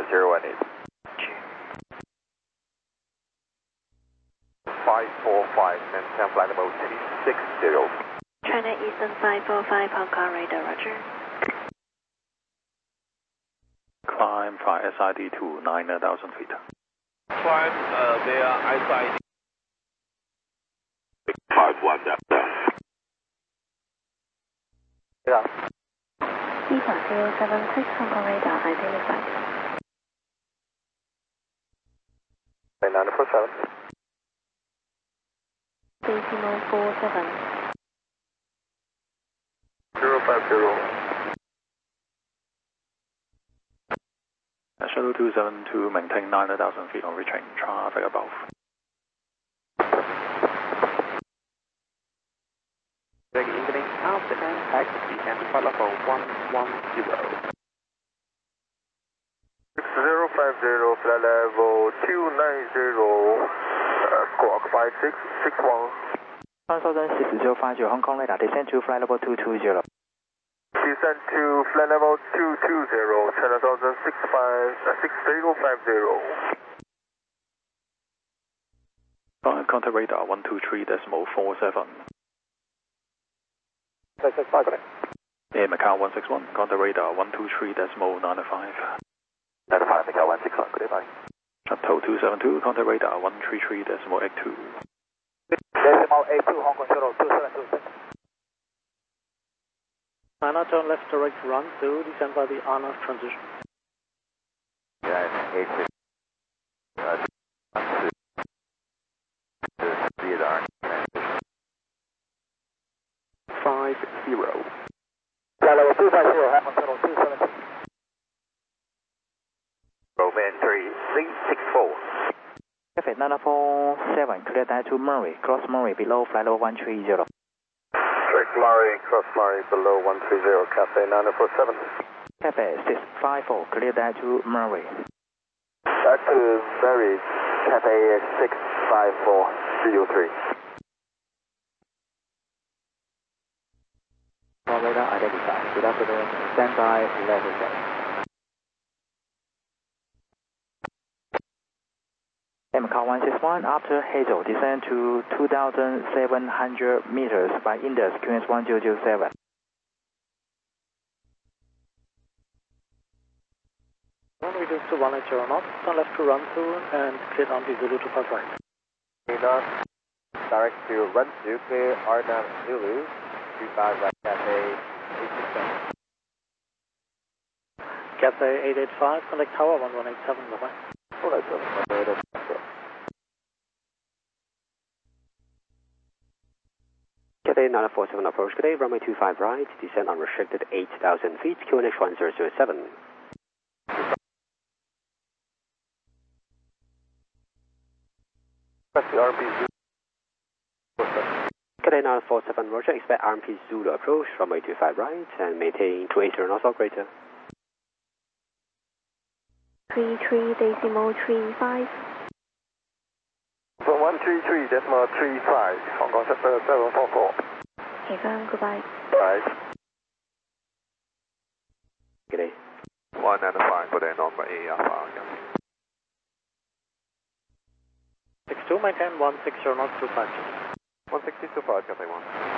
018. 545, maintain flight level 260. China Eastern 545, Hong Kong radar, roger. Climb via SID to 9,000 feet. Climb via SID. 51 Lima 076, Hong Kong radar, identified. 947. Decimal 47. 050. Shuttle 272, maintain 9,000 feet on reaching traffic above. Good evening, after impact, descend to flight level 110. 6050, flight level 290, squawk 5661. 106050, Hong Kong radar, descend to flight level 220. Descend to flight level 220, China Southern 6050. Contact radar 123.47. 665, Air Macau 161, contact radar 123.95. 95, Macau 161, good day, bye. Shuttle 272, contact radar 133.82. Decimal 82, Hong Kong Shuttle 2726. China turn left direct run to descend by the RNAV transition. Yeah, 86. Flight level 250, Hong Kong Shuttle 270. Roman 3364. Cafe 947, clear that to Murray, cross Murray below flight level 130. Straight Murray, cross Murray below 130, Cafe 947. Cafe 654, clear that to Murray. Back to Murray, Cafe 654, CO3. Radar identified. Good afternoon. Stand by, level 7. Macau 161, after Hazel, descend to 2,700 meters by Indus, QNS 1007. Reduce to 180 knots, turn left to run to and clear RMP Zulu to pass right. Direct to run to clear RNAV Zulu, 25 right, Cafe 865. Cathay 885, contact tower 1187, bye-bye. Oh, that's good. Cathay 947 approach, good day, runway 25 right, descend unrestricted 8,000 feet, QNH 1007. Press the RMP Zulu. Cathay 947, roger, expect RMP Zulu approach, runway 25 right, and maintain 280 knots operator. 33 decimal 35. 133.35, Hong Kong Shuttle 744. Confirm, goodbye. Right. Good day. 195, good day, number A Alpha. 62, maintain 160 knots to 5. 16025, Cathay 1.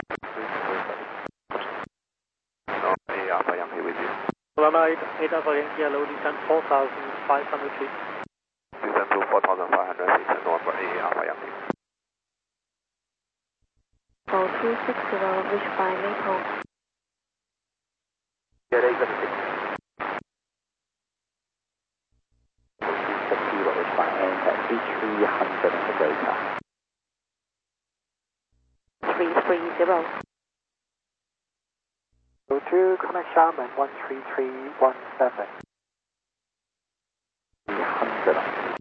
Number A Alpha Yankee with you. Lima 8 Alpha Yankee, low descent 4,500 feet. Descend to 4,500 feet, number A Alpha Yankee. 4260, reach by Maple. Get 876. 4260, reach by Anchor, 300 operator. 330. 02, connect Xiamen 13317. 300.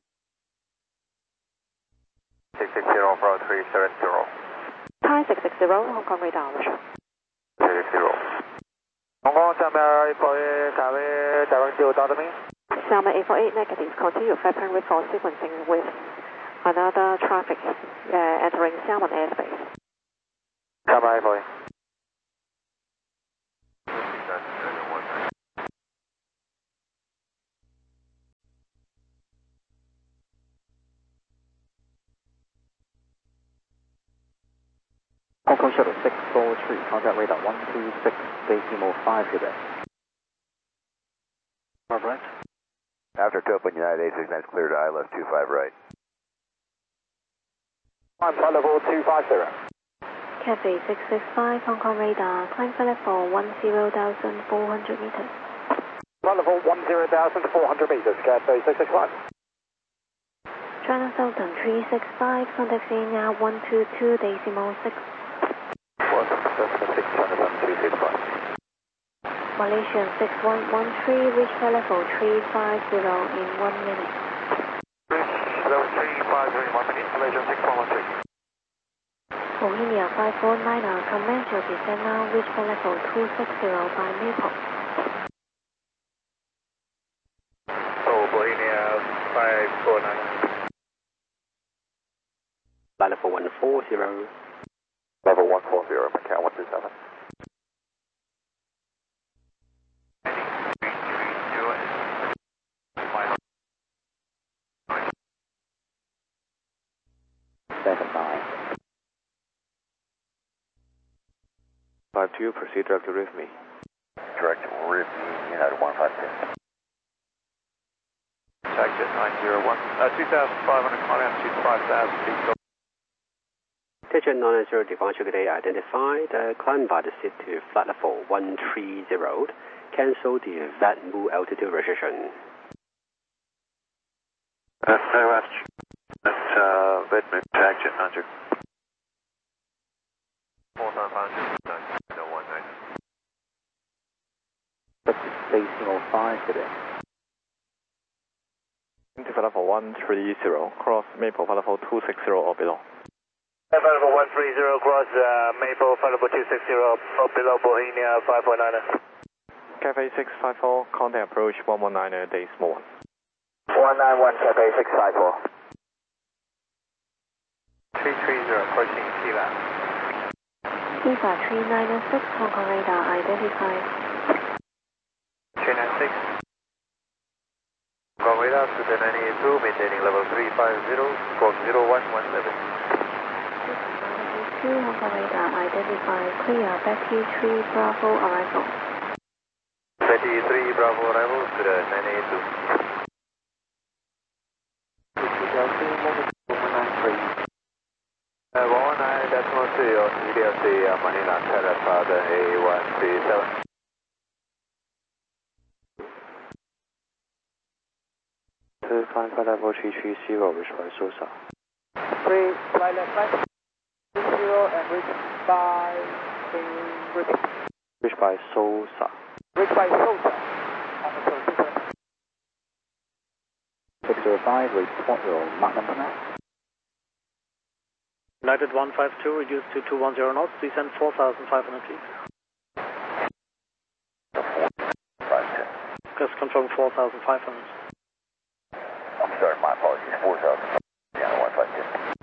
660 for 370. Thai 660, Hong Kong radar, roger. 660. Hong Kong, Xiamen 848, Taipei, direct to Delta Me. Xiamen 848 negative, continue flight with for sequencing with another traffic entering Xiamen airspace. Xiamen 848. Hong Kong Shuttle 643, contact radar 126, decimal 5 Quebec. Right. After open United 86, clear to ILS 25 right. Climb flight level 250. Cathay 665, Hong Kong radar, climb flight level 10,400 meters. Flight level 10,400 meters, Cathay 665. China Southern 365, contact Vienna 122, decimal 6. Cessna 600, Malaysian 6113, reach flight level 350 in 1 minute. Reach level 350 in 1 minute, Malaysian 6113. Bohemia 549, commence your descent now, reach flight level 260 by Maple. Bohemia 549. Flight level 140. Level 140, Macau 127. You proceed directly with me. Direct with me, United 152. Exit 901, 2,500 climb altitude 5,000 feet. Attention 990 departure today identified. Climb by the seat to flight level 130. Cancel the VATMU altitude restriction. Very much. That's VATMU exit 900. 4,500. Decimal 5 Quebec. Into flight level 130, cross Maple flight level 260 or below. Flight level 130, cross Maple, flight level 260 or below, Bohemia 549. Cathay 654, contact approach 119, decimal 1. 191, Cathay 654. 330, approaching TLAP. EVA 396, Hong Kong radar identified. 396. Hong Kong radar to the 982, maintaining level 350, squawk 0117. 2 Hong Kong radar identified, clear, Betty 3 Bravo arrival. Betty 3 Bravo arrival to the 982. 119.3 on EDLC Manila Terrace A137. To climb flight level 330, reach by Sosa. 3, flight left, flight 30 and reach by Reach by Sosa. Reach by Sosa. On the position. 605, report your Mach number now. United 152, reduced to 210 knots, descend 4,500 feet. Just confirm 4,500. I'm sorry, my apologies. 4,000. Yeah, 152.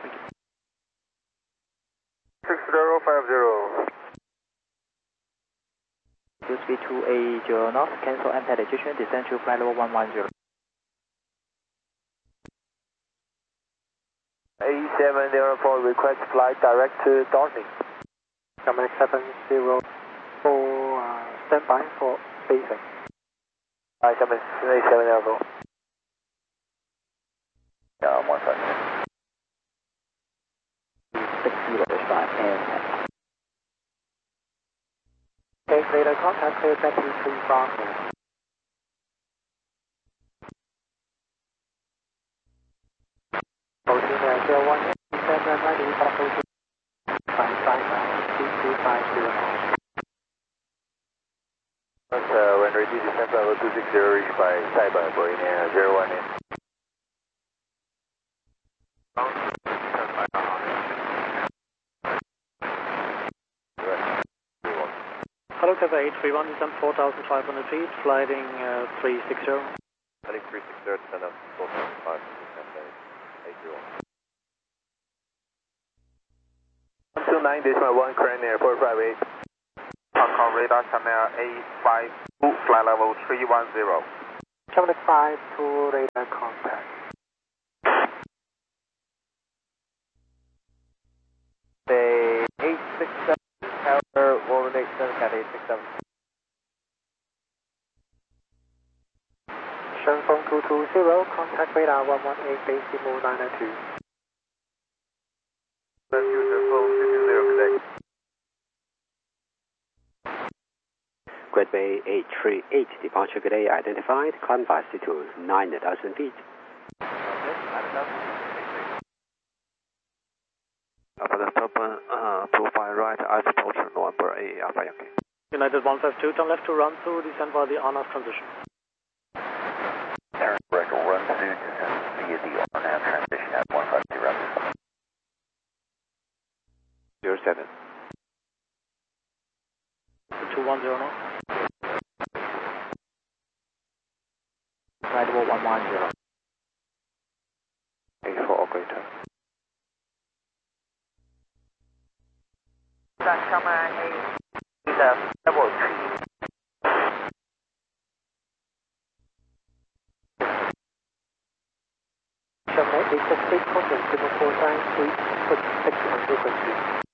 6050. Speed 280 knots, cancel anti-detection, descend to flight level 110. 8704, request flight direct to Dorney. Command 704, stand by for spacing. Command 8704. Yeah, 152. 6065 and take later contact, clear Betty 3 Bravo. Bohemia 018, descend and 90 Bravo 2. 550. When ready, descend level 260, reach by Saibai, Bohemia 018. Hello, Cathay 831, descend 4,500 feet, flighting 360. Heading 360, descend up 4,500, descend 831. 129.1, Crane Airport, Private 8. Hong Kong radar, Channel 852, flight level 310. Channel 52, radar contact. Say 86. 867. Shenzhou 220, contact radar 118, decimal 902. Great Bay 838, departure good day identified, climb by altitude 9,000 feet. After stop, 25 right, ice approach, November A, Alpha Yankee. United 152, turn left to run through, descend via the on-off transition. Turn right to run through, descend via the on-off transition at 150. 07. 210 knots. Right about 110. A4 operator. Level 3. Chevrolet 868, contact signal 4 times 3, 6 on frequency.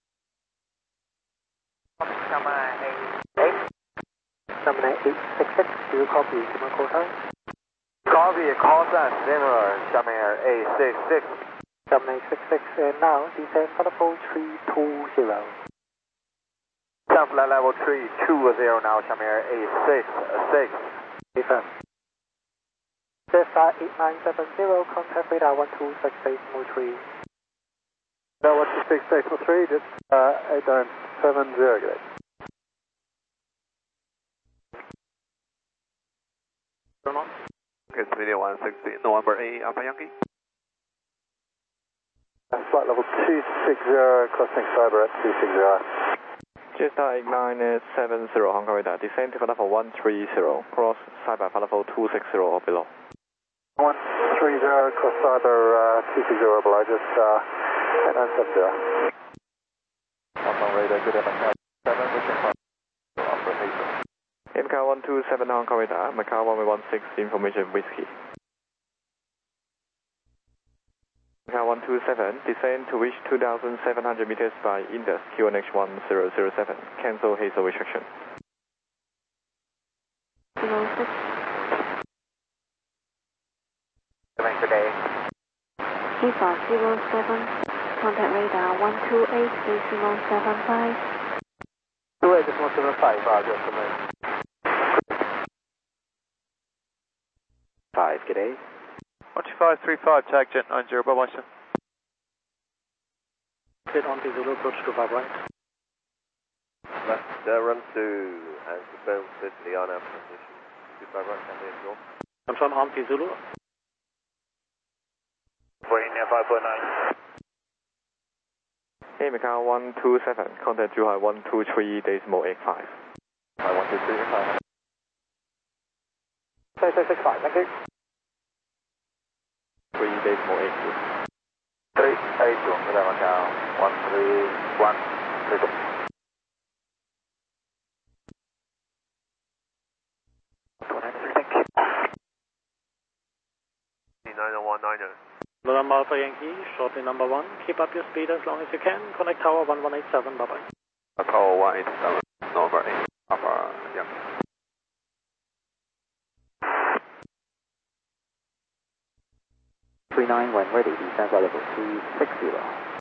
Gemini 866, do you copy signal 4 times? Copy, call sign similar, Gemini 866. Gemini 866, and now descend for the level 320. South flight level 320 now, Gemini 866. Defense. Delta 8970, contact radar 126 decimal 3. No, 126 decimal 3, just 8970, good. Okay, it's media 160, November A, Alpha Yankee. Flight level 260, crossing cyber at 260. Jetstar 8970, Hong Kong radar, descend to level 130, cross cyber level 260 or below. 130, cross cyber 260 below, just 8970. Hong Kong radar, good afternoon. 7, wishing for operation. MCAO 127 Hong Kong radar, Macau 1116 information whiskey. Macau 127, descend to reach 2,700 meters by Indus QNH 1007, cancel hazel restriction. 06. Good day. Eva 07, contact radar 128, decimal 75. 28 decimal 75, Roger, come in. 5, good day. 12535, tag jet 90, bye bye, sir. Cleared on the Zulu, approach to 5 right. Left run through and confirm with the on-air transition. 25 right, can be absorbed. Confirm on the Zulu. 549. Hey, Macau 127, contact Zhuhai 123 decimal 85. 123 85. 6665, thank you. 3 decimal 82. 382, good day, Macau 131. 293, thank you. 9019. November Alpha Yankee, shortly number 1. Keep up your speed as long as you can. Connect tower 1187, bye bye. Macau 187, November A, Alpha Yankee. When ready, descend by level 260.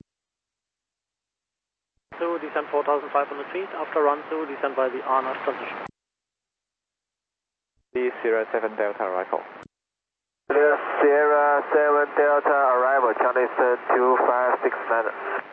So descend 4,500 feet. After run through, descend by the on-off transition. D07 Delta arrival. Sierra 7 Delta arrival, Chinese 2569.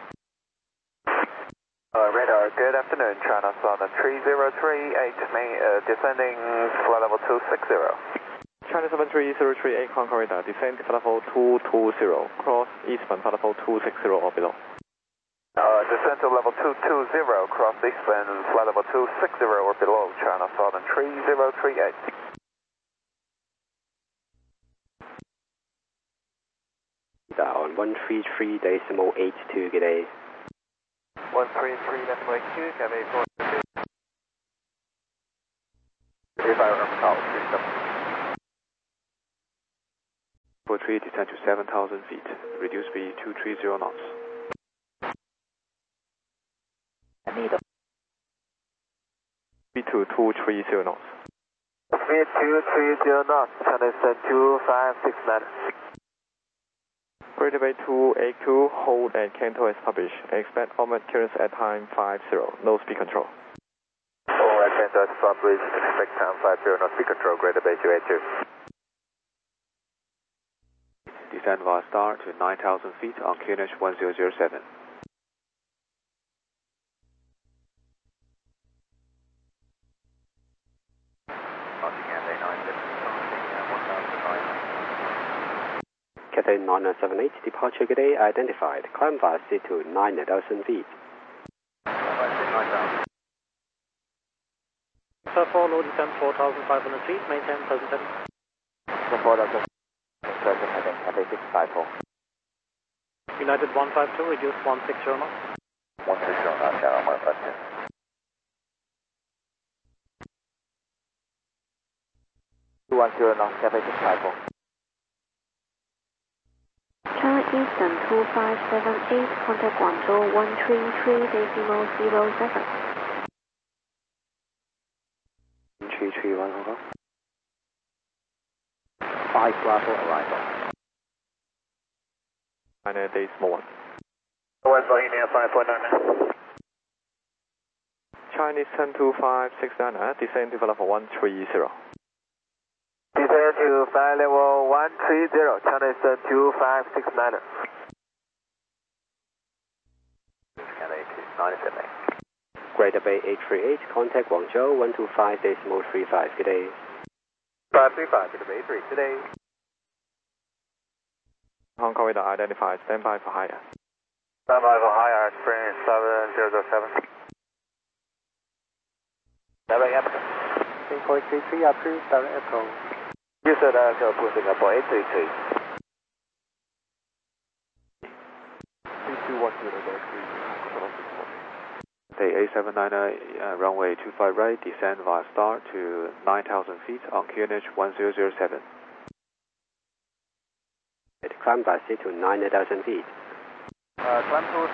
Radar, good afternoon, China Southern 3038, descending flight level 260. China 73038 Hong Kong radar, descend to level 220, cross eastbound level 260 or below. Descend to level 220, cross eastbound flight level 260 or below, China Southern 3038. On 133 decimal 82, good day. 133 decimal 82, Cafe 4. If I remember call, 43 descend to 7,000 feet, reduce speed 230 knots. to 230 knots. Speed 230 knots, China Eastern 2569. Greater Bay 282, hold and Kanto as published. Expect onboard clearance at time 50, no speed control. Oh, at Kanto as published, expect time 50, no speed control, Greater Bay 282. Descend via star to 9,000 feet on QNH 1007. Cathay 9978, departure gate A identified. Climb via C to 9,000 feet. Sir 4, low descent 4,500 feet, maintain present heading. Sir 4,000, present heading, Cathay 654. United 152, reduce 160 knots. 160 knots, channel 152. knots, Cathay 654. China Eastern 2578, contact Guangzhou 133.07. 331, hold on. 5 Bravo arrival. 9 days more. West Bohemia 549. Chinese 12569, descend to level 130. Descend to flight level 130, China Eastern 2569. Cathay 2978. Greater Bay 838, contact Guangzhou 125.35. Good day. 535, Greater Bay 3, today. Hong Kong radar identified, stand by for higher. Stand by for higher, experience 7007. Direct approach. 3.33, approved, direct approach. User direct approach, Singapore 833. 3210, Cathay A799, runway 25 right, descend via star to 9,000 feet on QNH 1007. Climb via C to 9,000 feet. Climb to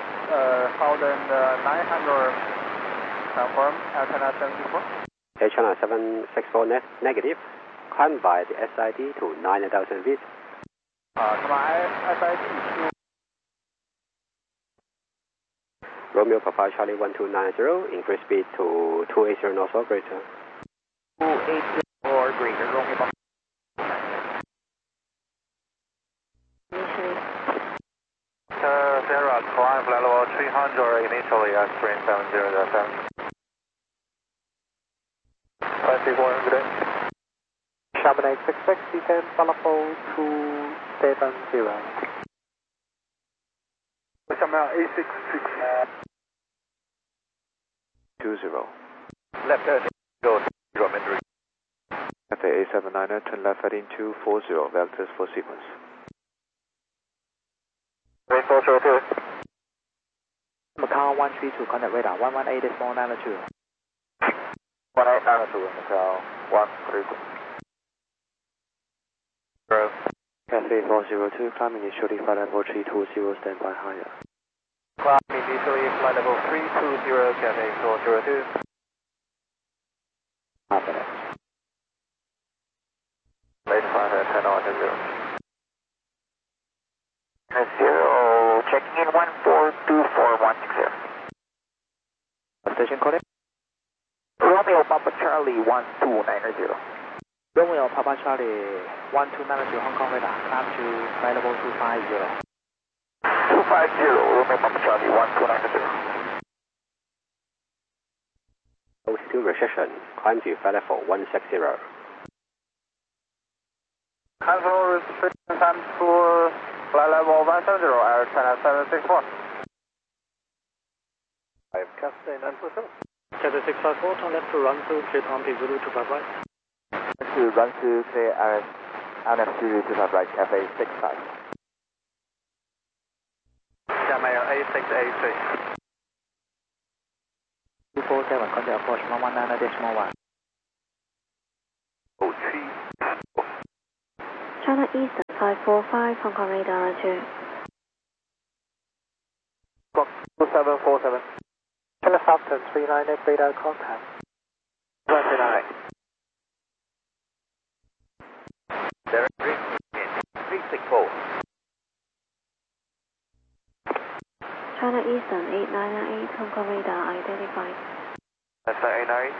6,900. Confirm, China 74. China 764 negative. Climb via the SID to 9,000 feet. SID. Romeo Papa Charlie 1290, increase speed to 280 knots or greater. 280 or greater, Romeo Papa. Sierra, climb level 300 initially, experience 7007. 2400. Chamonix 66, descend level 270. Chamonix A66. 20. Left go, geometry. Cathay A799, turn left heading 240, vectors for sequence. 3402. Macau 132, contact radar 118.92. 1892, Macau 132. Cathay 402, climb initially flight level 320, stand by higher. Climb initially flight level 320, Cathay 402. Half minute. Late flight at 10 on 0. Checking in 1424160. Station code? Romeo Papa Charlie 1290. Romeo Papa Charlie 1290, Hong Kong radar, climb to flight level 250. 250, Romeo Papa Charlie 1290. Altitude recession, climb to flight level 160. Cancel restriction time for flight level 170, Air China 764. I have Cathay 947. Cathay 654, turn left to run through, clear on Zulu 25 right. To run through clear RF Zulu 25 right, FA 65. Jamaica A686. 247, contact approach 119.1. China Eastern 545, Hong Kong radar 2. 2747. China Southern 398, radar contact. 29. There 364. China Eastern 898, Hong Kong radar identified. That's 898.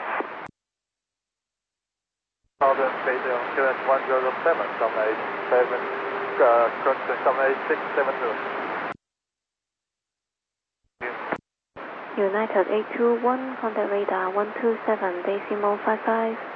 Southern Beijing, QS 107, 787, correction, 78670. United 821, contact radar 127.55.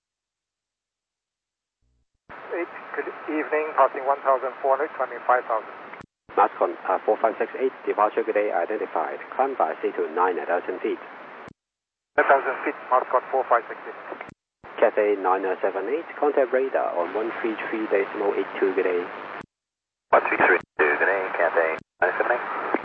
Good evening, passing 1,400, climbing 5,000. Mascon 4568, departure good day identified. Climb by C to 9,000 feet. 9,000 feet, Mascot 4568. Cathay 9078, contact radar on 133.82 good day. 1332, good day, Cathay 978.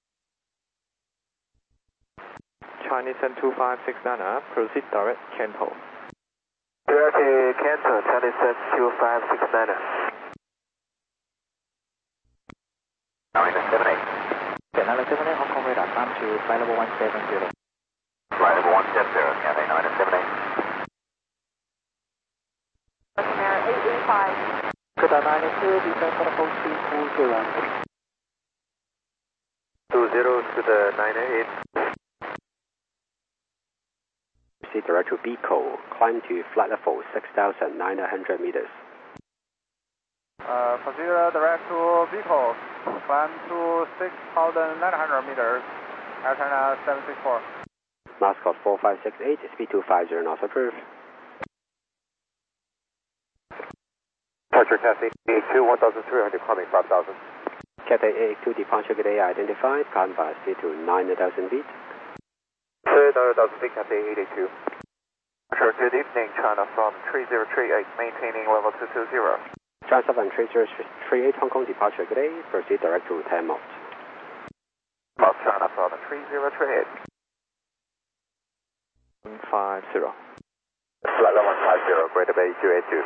Chinese and 2569, proceed direct Canton. Direct Canton, Chinese 2569. 978. Cathay 978, Hong Kong radar, climb to flight level 170. Flight level 170, Cathay 978. America 885. Qatar 982, descend for level 320. 20 to the 988. Proceed direct to Bico. Climb to flight level 6,900 meters. Proceed direct to Vico. Climb to 6,900 meters. Altana 764. Mascot 4568, speed 250 knots approved. Departure Cathay 82, 1,300, climbing 5,000. Cathay 882, departure good day identified. Climb by C to 9,000 feet. 9,000 feet, Cathay 882. Sure, good evening, China from 3038, maintaining level 220. China 3038, Hong Kong departure good day. Proceed direct to 10 knots. South China from 3038. 50. Flight level 150, Greater Bay 282.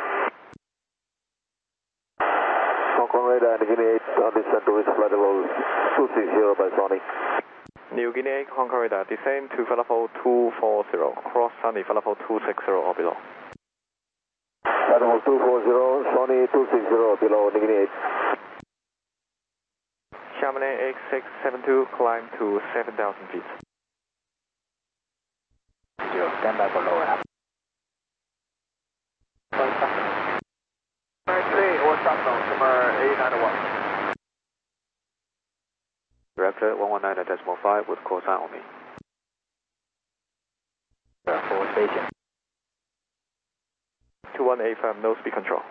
Hong Kong radar, New Guinea 8, on descent to reach flight level 260 by Sony. New Guinea 8, Hong Kong radar, descend to flight level 240, cross Sunny flight level 260 or below. Flight level 240, Sony 260 below New Guinea 8. Chamonix 8672, climb to 7,000 feet. Stand by for lower up. Or Shanghai, number 891. Director 119.5 with call sign on me. For station. 2185, no speed control.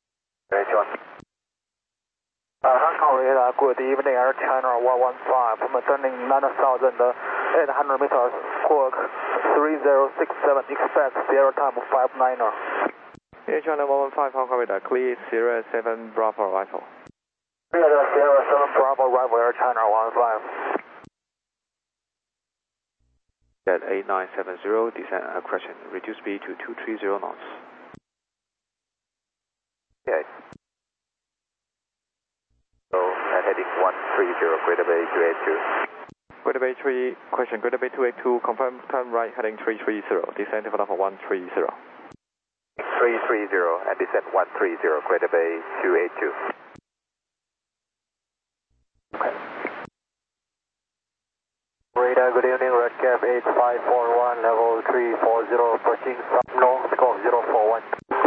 Hong Kong radar, good evening, Air China 115, from turning 9,800 meters, squawk 3067, expect Sierra time 59er. Air China 115, Hong Kong radar, clear Sierra 7 Bravo arrival. Sierra 7 Bravo arrival, Air China 115. At 8970, descend and correction, reduce speed to 230 knots. Okay. So, heading 130, Greater Bay 282. Greater Bay 3, question, Greater Bay 282, confirm turn right heading 330, descend to level 130. 330 and descent 130, Greater Bay 282. Okay. Radar, good evening, Redcap 8541, level 340, approaching north, scope 041.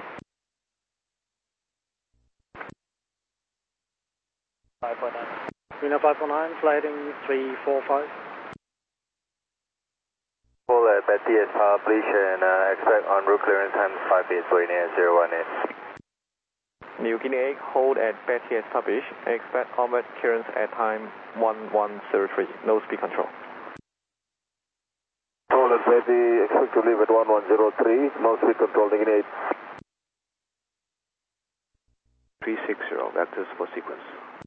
Reno 549, flighting 345. Full BTS publish and expect en route clearance time 5 minutes, waiting at 018. New Guinea 8, hold at BTS publish, expect onward clearance at time 1103, no speed control. Hold at BT, expect to leave at 1103, no speed control, New Guinea 8. 360, vectors for sequence.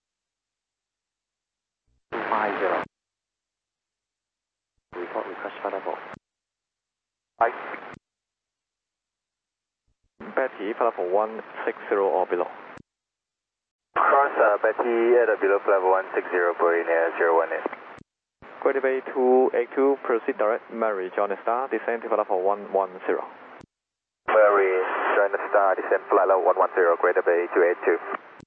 250. Report request flight level. Betty, flight level 160 or below. Cross Betty at below level 160, going at 018. Greater Bay 282, proceed direct, Mary, John Star, descend to level 110. Marine, China Star, descend flight level 110, Greater Bay 282.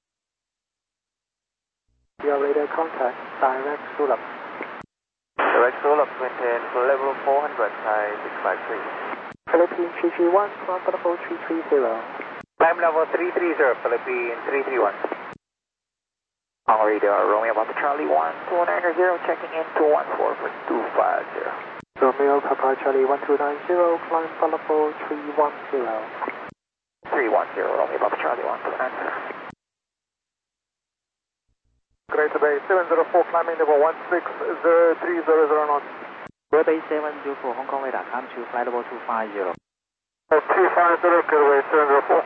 Your radar contact, direct Sulap. Direct Sulap, maintain level 400, Thai 653. Philippine 331, climb level 330. Climb level 330, Philippine 331. On radar, Romeo Papa Charlie 1290, checking in 214 for 250. Romeo Papa Charlie 1290, climb level 310. 310, Romeo Papa Charlie 1290. Greater Bay 704, climbing level 16030 knots. Greater Bay 704, Hong Kong radar, climb to flight level 250. 250, Greater Bay 704.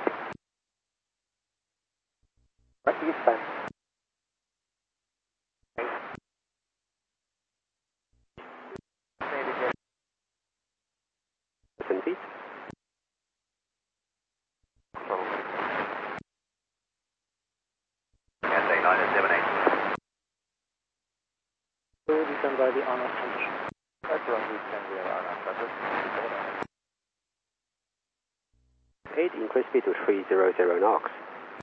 Eastbound. Feet. SA 978. Descend by the honor condition. That's wrong, we can be around after 8, increase speed to 300 knots.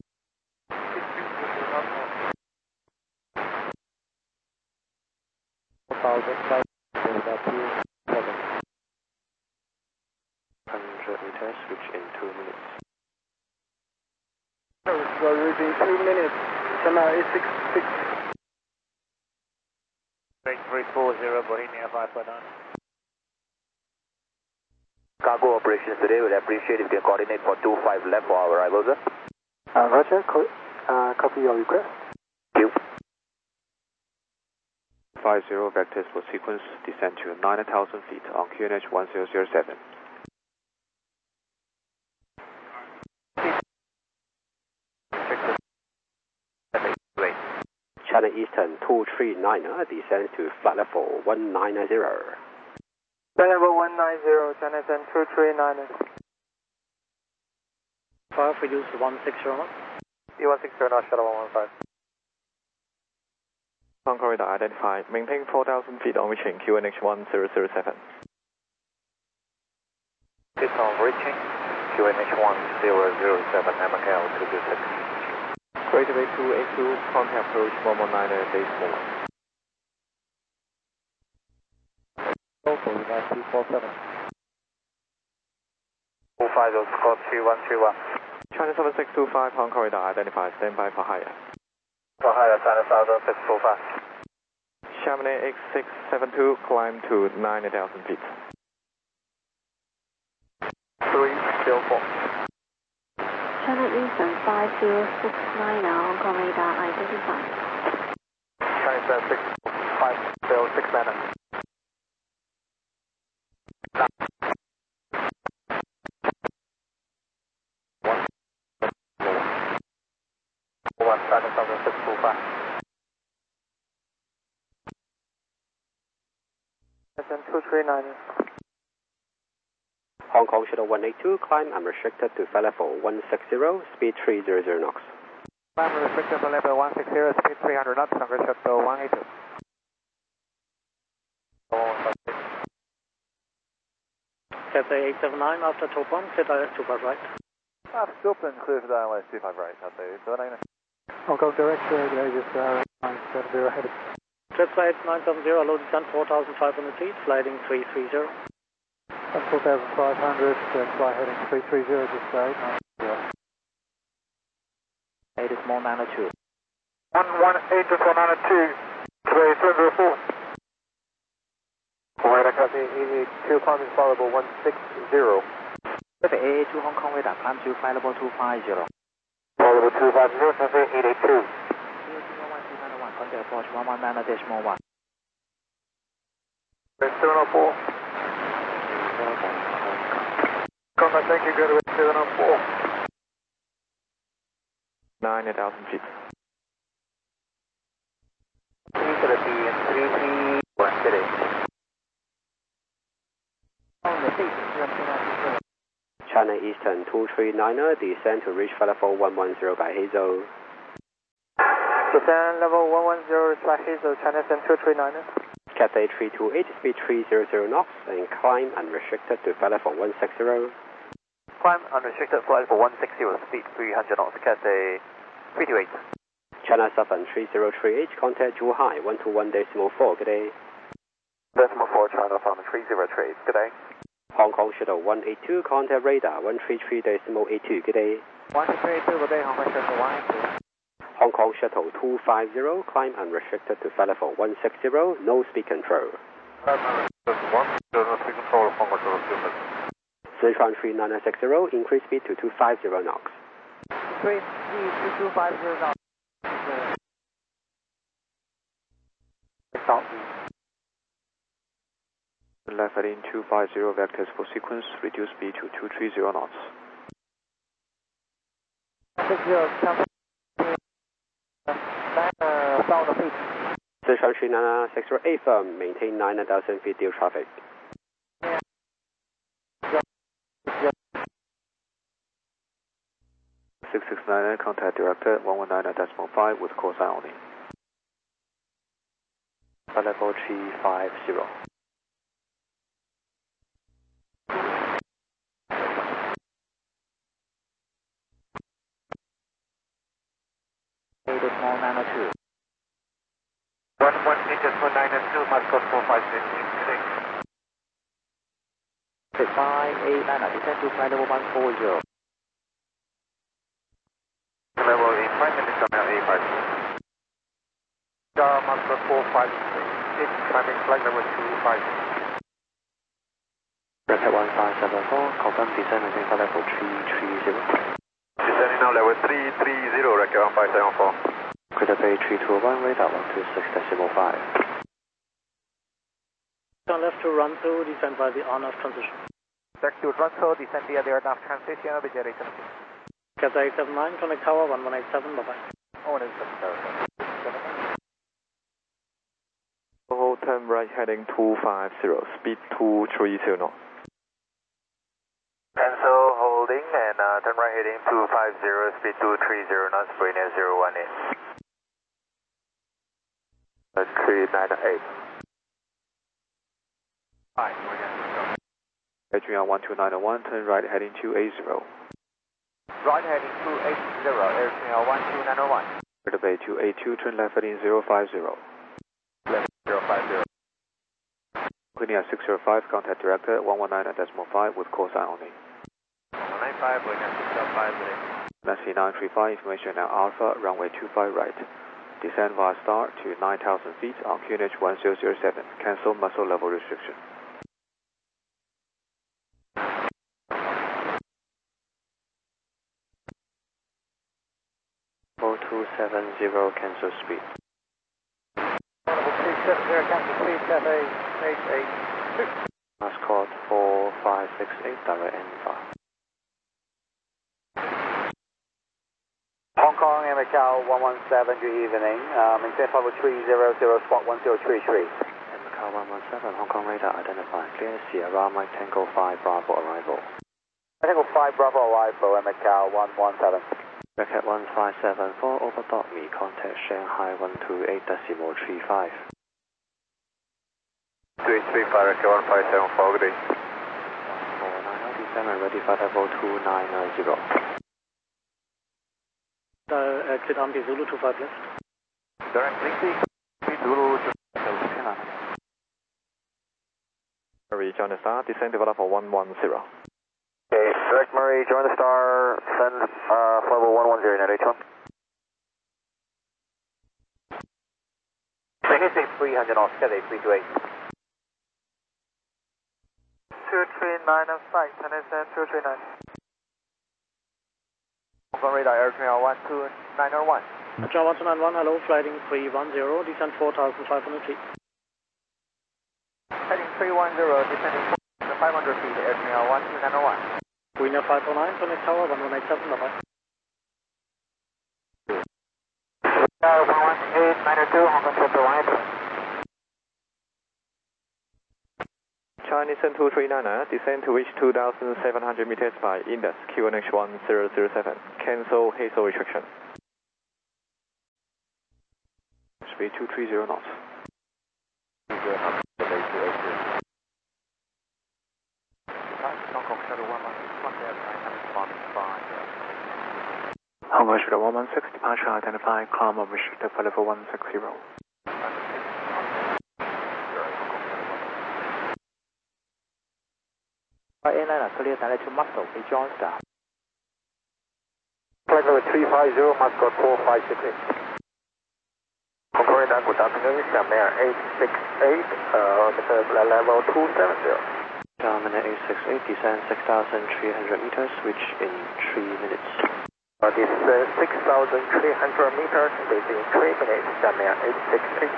Meters, switch in 2 minutes. Reading 2 minutes, China 866. 340, Bohemia 549. Cargo operations today, we'd appreciate if you can coordinate for 25 left for our arrival, sir. Roger, copy your request. Thank you. 50 vectors for sequence, descend to 9,000 feet on QNH 1007. China Eastern 239, descend to flight level 190. Level 190, China Eastern 239. Fire for use 160 knots. E160 knots, shuttle 115. Hong Kong radar identified. Maintain 4,000 feet on reaching QNH 1007. It's on reaching QNH 1007, MKL 226. Greater Bay 282, contact approach 119 base more. Local, 9247. 250, score 3131. China 7625, Hong Kong radar identified. Stand by for higher. For higher, China Southern 625. Chamonix X672, climb to 90,000 feet. 304. China Eastern 5069, Hong Kong radar identified. China 65069. China Southern 625. Eastern 239. Hong Kong Shuttle 182, climb unrestricted to flight level 160, speed 300 knots. Climb restricted to level 160, speed 300 knots, Hong Kong Shuttle 182. Cathay 879, after top 1, clear direct 25 right. Still open, clear for the ILS 25 right, Cathay 879. Hong Kong direct, Vegas 970 headed. Jet flight 970, low descent 4,500 feet, sliding 330. 4,500, fly heading 330, just 890. 8 is more 902. 118 to 492, Cathay 704. Alright, Cathay 882, climb is flight level 160. Cathay 882, Hong Kong radar, climb to flight level 250. Flight level 250, Cathay 882. 1, contact approach 119.1. 704. Contact, thank you, good 704. 90,000 feet. Philippine 331 today. China Eastern 239, descend to reach flight level 110 by Hazel. Descend level 110 by Hazel, China Eastern 239. Cathay 328, speed 300 knots, and climb unrestricted to flight level 160. Climb unrestricted flight for 160, speed 300 knots, Cathay 328. China Southern 3038, contact Zhuhai 121.4, good day. Decimal 4, China Southern 3038, good day. Hong Kong Shuttle 182, contact radar 133.82, good day. 132, good day, Hong Kong Shuttle 182. Hong Kong Shuttle 250, climb unrestricted to flight level 160, no speed control. Sichuan 3960, increase speed to 250 knots. 250 knots. Left heading 250 vectors for sequence, reduce speed to 230 knots. 9,000 feet. Sichuan 3960, firm, maintain 9,000 feet due traffic. Yeah. 669, contact director 119.5 with call sign only. Level 350. Small 902. 11 meters for 902, Moscow 456. 589, descend to flight level 140. Level 85 minutes from A5. Moscow 456, climbing flight level 256. Rapid 1574, confirm descent using flight level 330. Descending now level 330, record 1574. Crater Bay 321, radar 126.5. Turn left to run through, descend by the on-off transition. Direct to run through, descend via the on-off transition of the generation. Cathay 879, connect tower 1187, bye-bye. 1187. Hold turn right heading 250, speed 230 knots. Cancel holding and turn right heading 250, speed 230 knots, Brainier 018. 398. Hi, Adrian 12901, turn right heading 280. right heading 280, Air 12901. Crater Bay 282, turn left heading 050. Left 050. Cleaning at 605, contact director 119.5 with call sign only. 195, Brainier 605. Nancy 935, information now Alpha, runway 25 right. Descend via star to 9,000 feet on QNH 1007. Cancel muscle level restriction. 0270, cancel speed. 370, cancel speed, Cathay 882. Mascot 4568, direct N5. Hong Kong and Macau 117, good evening. Maintain level 300, spot 1033. And Macau 117, Hong Kong radar identified. Clear Sierra Mike Tango 5 Bravo arrival. Tango 5 Bravo arrival at Macau 117. Racket 1574, over me, contact Shanghai 128.35. 335, Racket 1574, good day. 149, ready for level 290. Exit on the Zulu 25 left. Directly speed Zulu to Marie, join the star, descend to level 110. Okay, direct Murray, join the star, send level 110 at H1. Taxi 300 knots, Cathay 328. 239 on site, and then 239. Hong Kong radar, Air 12901. John 1291, hello, flighting 310, descend 4,500 feet. Heading 310, descending 500 feet, Air 12901. Winner 509, connect tower 1187, bye-bye. 118, 902, Hong Kong Central 182. Chinese 239, descend to reach 2,700 meters by Indus, QNH 1007. Cancel hazel restriction. Speed 230 knots. Hong Kong Shuttle 116, Congo Sugar 116, departure identify, climb over Sugar for level 160. Airliner clear direct to Muscle, be Johnstar. Flight level 350, Muscat 4568. Concordant, good afternoon, Shamir 868, level 270. Shamir 868, descend 6,300 meters, switch in 3 minutes. This 6,300 meters within 3 minutes, Shamir 868.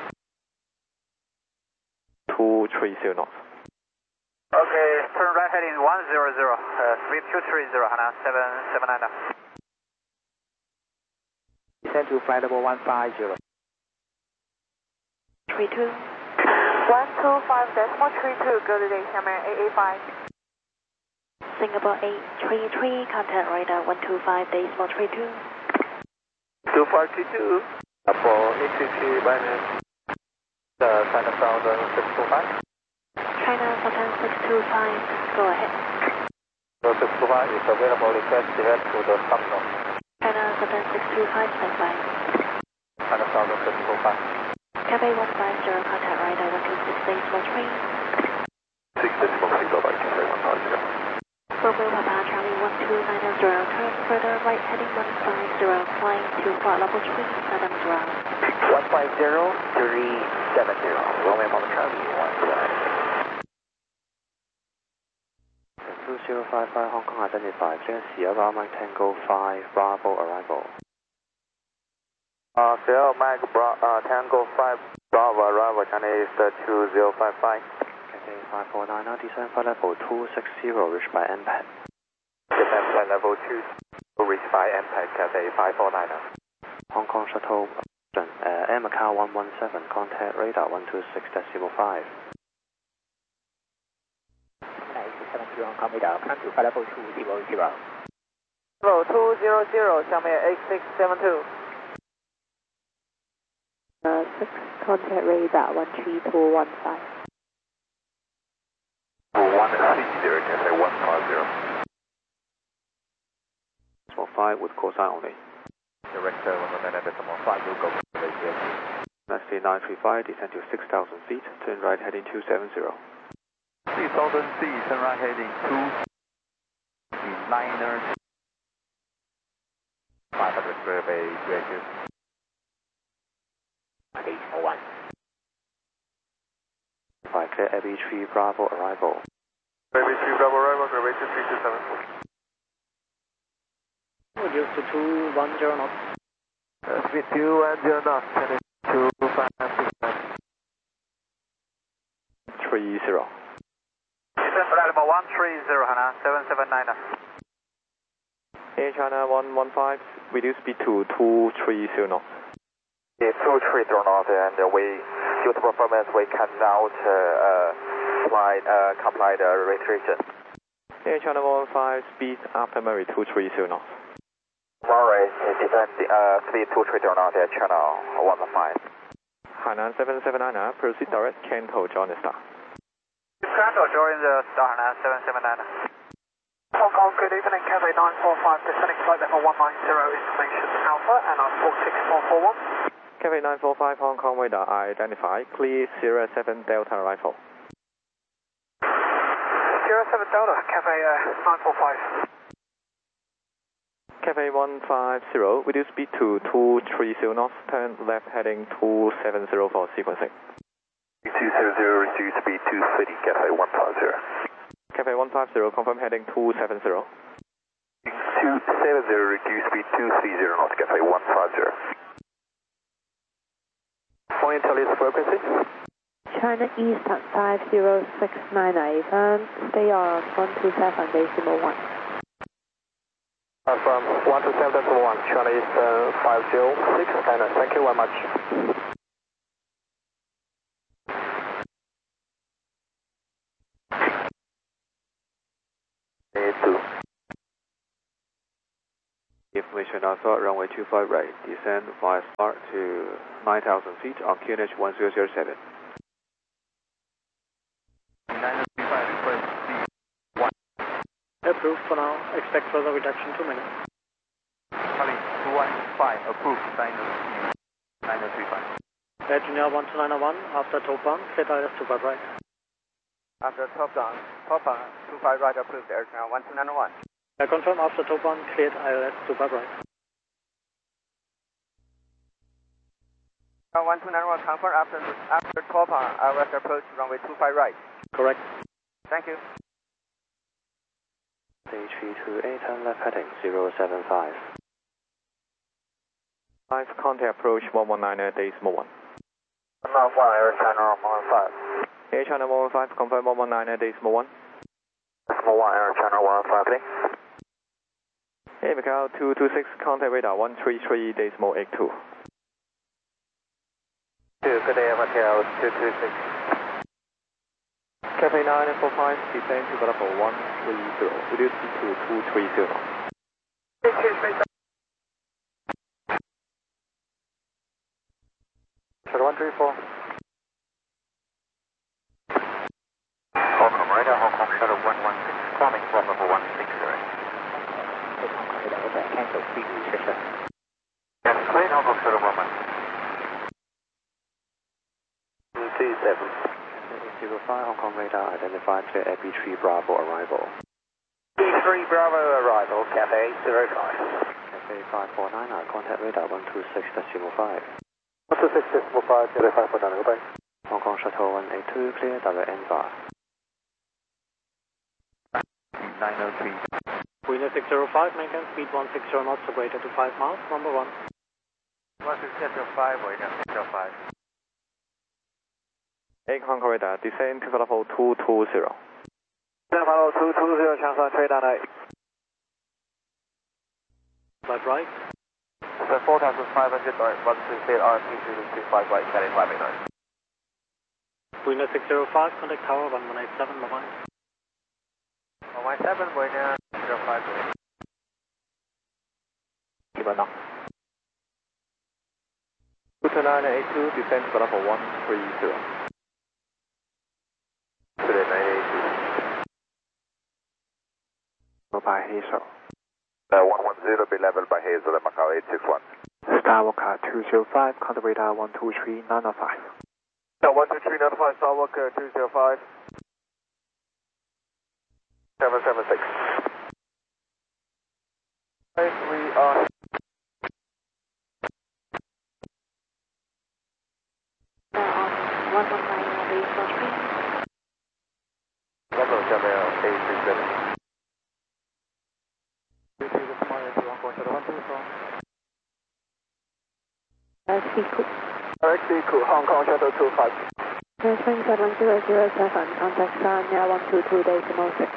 230 knots. Okay, turn right heading 100, 3230, Hana 779. Descend to flight level 150. 32. 125.32, go to Shamir 885. Singapore 833, contact radar 125.32. 2522. For 850 minus China 625. China Southern 625, go ahead. 625 is available, request direct to the terminal. China Southern 625, stand by. China Southern 625. Cafe 150, contact radar 126.13. 6.3, go back to Cafe 150. Romeo Papa Charlie 1290, turn further right heading 150, flying to flight level 370. 150-370, Romeo Papa Charlie 2055 Hong Kong identified, Sierra Mike Tango 5 Bravo arrival. Sierra Mike Tango 5 Bravo arrival, China is 2055. Cathay 549, descend flight level 260, reached by MPAD. Descend flight level 2, reached by MPAD, Cathay 549. Hong Kong shuttle, Air Macau 117, contact radar 126.5. Hong Kong radar, climb to flight level 200. Level 200, Shamir 8672. 6, contact radar 13215. 130, Cathay 150. 5 with call sign only. Director 109.5, will go to the Nasty 935, descend to 6,000 feet, turn right heading 270. 3,000 feet, turn right heading 290. 500 survey, director. 801. 5 clear Abbey 3 Bravo arrival. Abbey 3 Bravo arrival, elevation 327. Reduce to 210 knots. 210 knots, 2565. 30. Descend flight level 130, Hana 779. Air China 115, reduce speed to 230 knots. Yeah, 230 knots, and due to performance, we cannot comply the restriction. Air China 115, speed after Murray 230 knots. Murray, descend speed 230 knots at channel 115. Hainan 779, proceed direct, Kanto, join the star. Kanto, join the star, Hana 779. Hong Kong, good evening, Cathay 945, descending flight level 190, information Alpha, and I'm 46441. Cafe 945 Hong Kong radar identified, clear Sierra 7 Delta arrival. Sierra 7 Delta, Cafe 945. Cafe 150, reduce speed to 230 knots, turn left heading 270 for sequencing. 270, reduce speed 230, Cafe 150. Cafe 150, confirm heading 270. 270, reduce speed 230 knots, Cafe 150. Point Telly's frequency. China Eastern 50698, and stay on 127.1. From 127.1, China Eastern 506, and thank you very much. Information Alpha, runway 25 right, descend via start to 9,000 feet on QNH 1007. 935, request speed 1. Approved for now, expect further reduction 2 minutes. Charlie. 215, approved, 9035. Engineer 12901, after top down, cleared ILS to guard right. After top down, 25 right, approved, Air Channel 1291. I confirm after top down, cleared ILS to guard right. 1291, confirm after top down, ILS approach runway 25 right. Correct. Thank you. H328, turn left heading 075. 5, contact approach 119 at decimal 1. 191, Air Channel 115. Air Channel 115, confirm 119 at decimal 1. Decimal 1, Air Channel 115. Hey, Macau 226, contact radar 133 decimal 82. Good day, Macau 226. Cafe 945, descend to level 130, reduce to 230. Shuttle 134. Hong Kong radar, Hong Kong Shuttle 116, climbing from level 160. Hong Kong radar, over, cancel, speed 267. Yes, clear, Hong Kong Shuttle 127. 05, Hong Kong radar, identified to AB3 Bravo arrival. B3 Bravo arrival, Cafe 05. Cafe 549, contact radar 126.5. 126.5, Cafe 549, goodbye. Hong Kong Shuttle 182, clear, direct NVAR. 903. Winner 605, maintain speed 160 knots, so greater to 5 miles, number 1. 160.5, Winner 605. 8, Hong Kong radar, descend to level 220. Descend level 220, Changsan, trade down 8. Guard right. Descend 4,500, right, 138 RMP 235, right, standing 589. Winner 605, contact tower 1187, bye-bye. 117, Winner 05. Keep on now. 22982, descend to level 130. Today 982. By Hazel. 110, be leveled by Hazel at Macau 861. Skywalker 205, contact radar 123, 905. 123, 905, Skywalker 205. 776. We are... On 119 regional street. Level Jamel 837. Speed cool. Speed cool, Hong Kong Shuttle 25. Spring 7007, contact Sanya 122.6.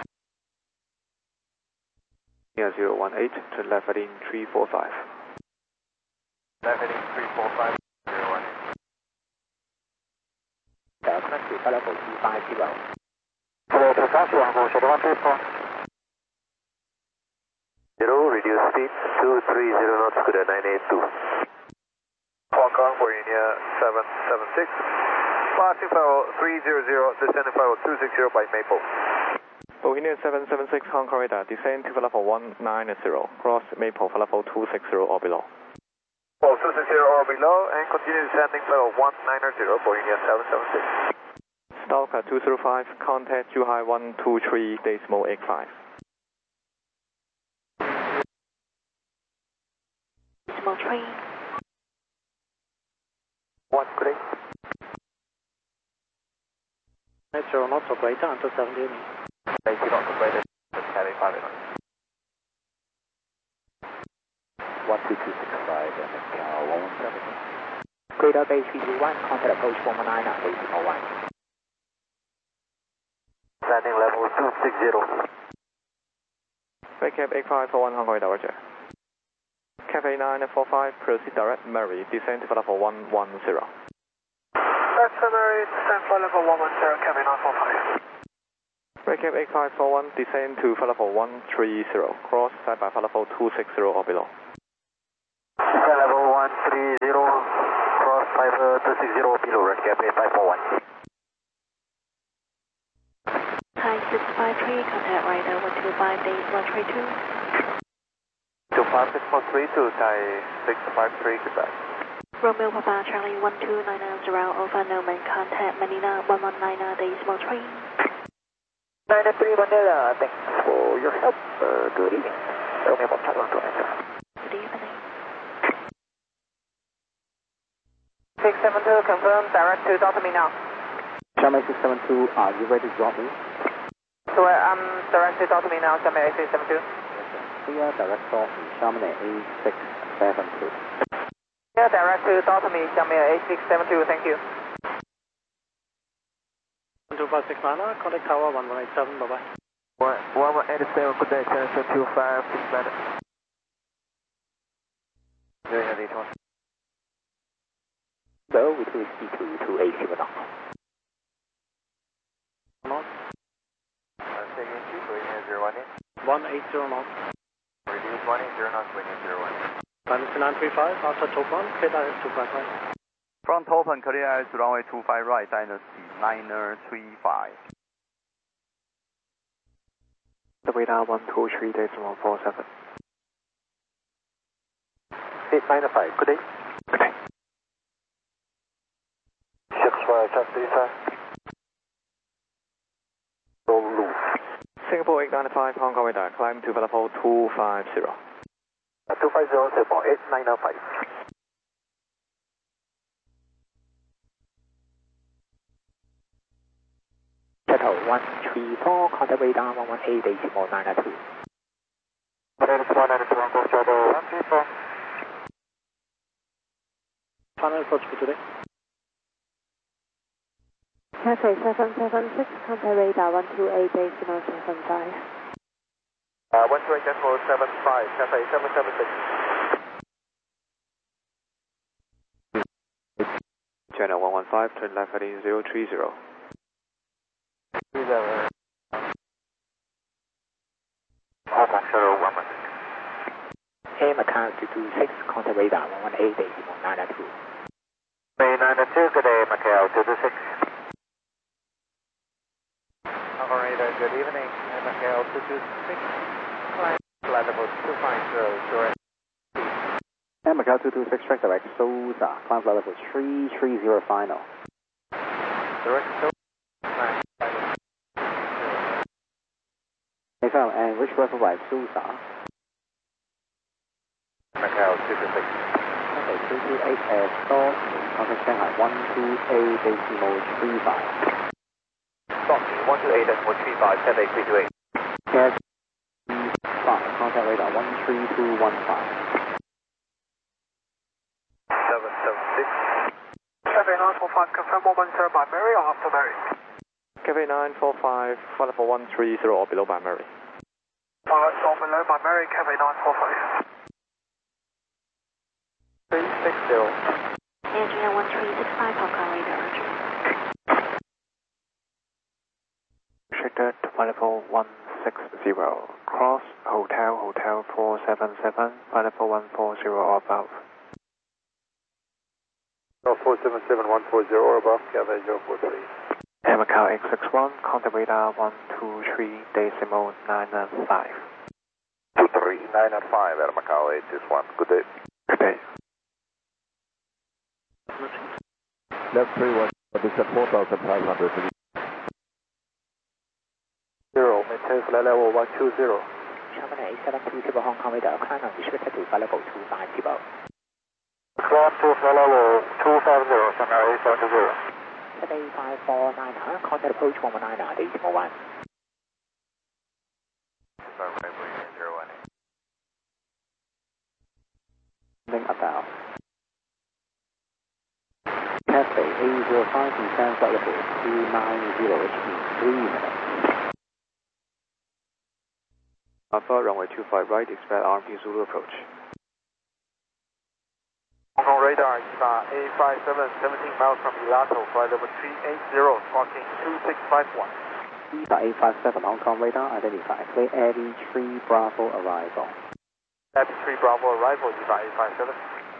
Near 018, to left heading 345. Left heading 345, 01. Connect to level 250. Hello, to Taxi, Hong Kong Shuttle 134. 0, reduce speed, 230 knots, good at 982. Hong Kong, we're near 776. Passing level 300, descending level 260 by Maple. Bohemian 776, Hong Kong radar, descend to level 190, cross Maple for level 260 or below. 260 or below, and continue descending level 190, Bohemian 776. Stalker 205, contact Zhuhai 123 decimal 85. Decimal 3. 1, good day. 90 knots or greater until 70 meters. 80 knots or greater, carry 5 knots. 12265, Macau 117. Greater base VG1, contact approach 119 at decimal 1. Standing level 260. Recap 8541, Hong Kong radar, roger. Cafe 945, proceed direct Mary, descend to level 110. That's Mary, descend for level 110, Cafe 945. Recap 8541, descend to level 130, cross side by level 260 or below. Level 130, cross 260 below, Recap 8541. Hi, 653, contact radar 125 days 132. 25 5643 to Thai 653, goodbye. Romeo Papa Charlie 12990 over Norman, contact Manila 119 decimal 3. 9310, thanks for your help. Good evening. Romeo Papa Charlie 12990. Good evening. 672, confirm direct to Delta Me now. Xiamen 672, are you ready to drop me? So I'm direct to Delta Me now, Xiamen 8672. Clear direct drop me, Xiamen 8672. Yeah, direct to Delta Me, Xiamen 8672, thank you. 12569, contact tower 1187, bye-bye. 1187, good day, 1025, 6 minutes. Doing a detour. Go with C2 to AC knots. Knots. Taking 2, going in 01 in. 180 knots. Reduce 180 knots, going in 01 in. Dynasty 935, after top 1, clear direct 25 right. Front open, clear to runway 25 right, Dynasty 935. The radar 123 decimal 47. 895, good day. Good day. 6535. Loop. Singapore 895, Hong Kong radar, climb to level 250. 250, Singapore 8905. Shuttle 134, contact radar 118 decimal 992. 192, Hong Shuttle 134. Final approach for today. Cathay 776, contact radar 128 decimal 75. 128 decimal 75, Cathay 776. Channel 115, turn left heading 030. 30. Shuttle 116. Hey, Macau 226, contact radar 118 decimal 992. May 992, good day, Macau 226. Operator, good evening, Macau 226. Climb level 250, direct. Macau 226, track direct, Sousa, climb level 330 final. Direct, Final, and which level by Sousa? Macau 226. Okay, 328 start, contact Shanghai 128 decimal 35. Stop, 128 decimal 35, Cathay 328. Gas 5, contact radar 13215. 776. Cathay 945, confirm 110 by Mary or after Mary? Cathay 945, flight level 130 or below by Mary. Or below by Mary, Cathay 945. 360. Angela 1365, Hong Kong radar. Restricted to flight level 160. Cross Hotel 477, flight level 140 or above. 477, 140 or above, Cathay 043. Macau 861, contact radar 123 decimal 995. 23905 at Macau 861, good day. Good day. Left 31, this is 4,500. 0, maintain flight level 120. Xiamen 872, Hong Kong radar, climb and restricted to flight level 250. Climb to flight level 250, Xiamen 872. Today 549, contact approach 119 decimal 1. About Cathay 805, descend flight level 290 HP, 3 minutes. Alpha, runway 25 right, expect RMP Zulu approach. Hong Kong radar, EVA 857, 17 miles from Ilato, flight level 380, squawking 2651. EVA 857, Hong Kong radar, identify, clear Eddie 3 Bravo arrival. Eddie 3 Bravo arrival, EVA 857.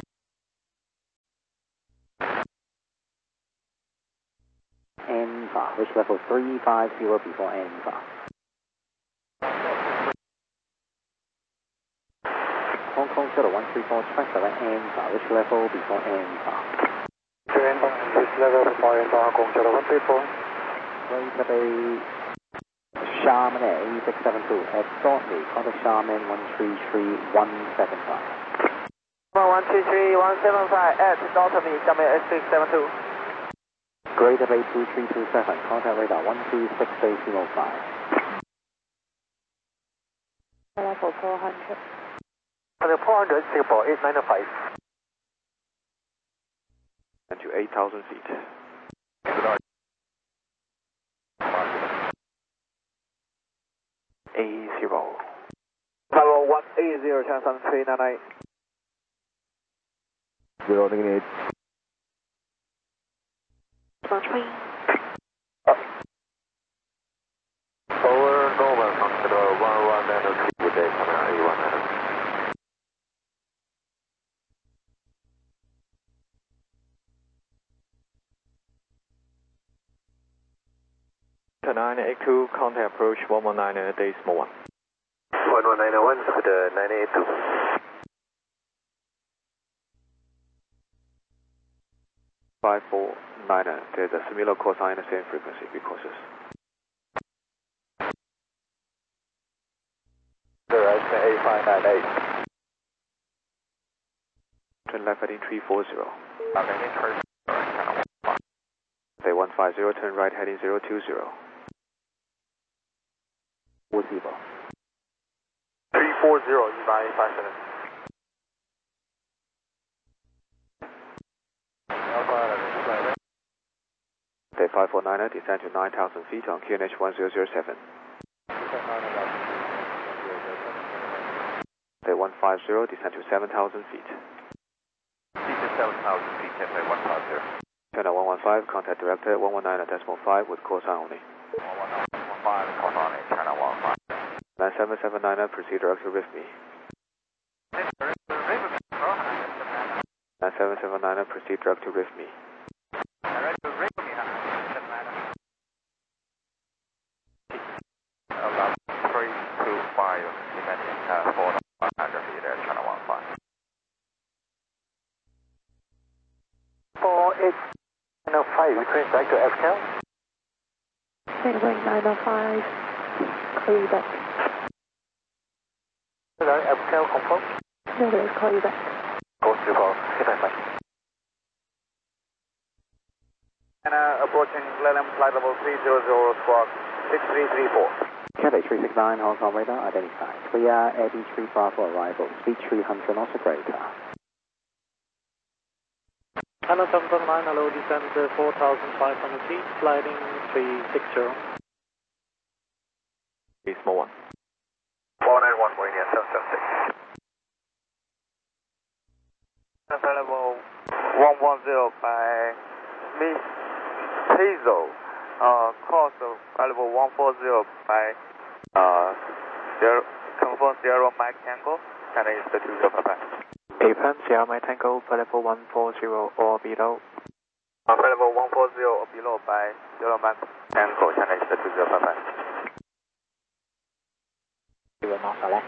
ENVA, which level 350 before ENVA. Hong 134, track direct and reach level before and reach level before and Gong 134. Greater Bay Charmin Air 8672 at Dorney, contact Charmin 133175. 133175 at Dorney, Charmin 8672. Greater Bay 2327, contact radar 126805. Level 400. 400, Singapore 8905. And to 8,000 feet. A0. Level 180, Channel 398. 0 negative. Over Nova, consider 1193, good day, coming out 81. 982, contact approach 119 decimal 1. 11901 with the 982. There's a similar cosine, the same frequency, be cautious. Right, 8598. Turn left heading 340. Okay, Day 150, turn right heading 020. 340, 15857. Day 549, descend to 9,000 feet on QNH 1007. Day 150, descend to 7,000 feet. Descend 7,000 feet, Cafe 150. Turn at 115, contact director 119.5 with cosine only. 119.5, cosine, China 15. 9779, proceed direct to RIFME. 9779, proceed direct to RIFME. About 325, descending 4,500 feet at China 15. 4895, return back to FCAL. Wing 905, call you back. Hello, FCAL confirm. No, let's call you back. Go to 4, and approaching LLM flight level 300, squawk 6334. Cathay 369, Hong Kong radar identified. Clear, AB3 bar for arrival, speed 300 knots or greater. Channel 779, hello, descend 4,500 feet, sliding 360. Decimal 1. 491, Meridian 776. Level 110 by Miss Hazel, course of level 140 by confirm 0 Mike Tango, and is the 20 Papa. APM, Sierra Mike Tango, level 140 or below. Level 140 or below by 0 Mike Tango, and is the 20 Papa. 0 knots or less.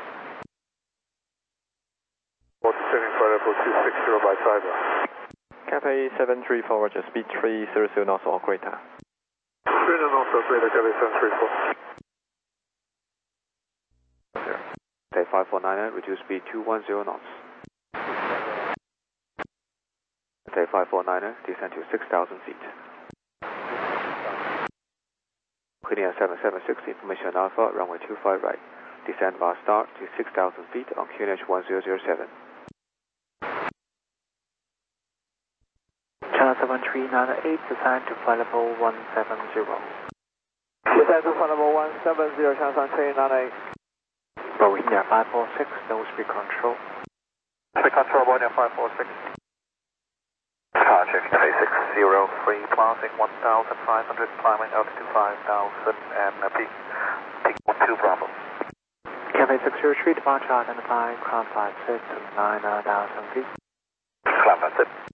47 for level 260 by Cyber. Cathay 73 forward, speed 300 knots or greater. 300 knots or greater, Cathay 734. Day 549, reduce speed 210 knots. Day 549, descend to 6,000 feet. Clearing at 776, information Alpha, runway 25 right. Descend via start to 6,000 feet on QNH 1007. Channel 7398, descend to flight level 170. Descend to flight level 170, Channel 7398. Bohemia 546, no speed control. Speed control, Bohemia 546. Departure, K603, passing 1,500, climbing altitude 5,000, and peak 2 Bravo. Cathay 603, departure identified, climb 56 to 9,000 feet. Climb 56.